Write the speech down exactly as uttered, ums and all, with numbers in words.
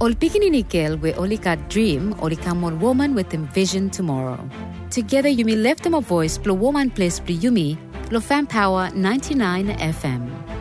Ol pikini we only got dream, only come on woman with envision tomorrow. Together you may lift them a voice, blow woman place, blow yumi, lo fan power ninety-nine F M.